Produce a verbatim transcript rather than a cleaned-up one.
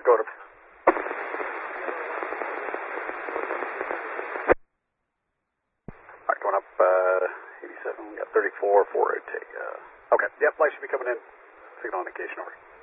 Dakota. Alright, going up uh, eighty-seven, we got thirty-four, four eight. Uh, okay, yep, light should be coming in. Signal indication over.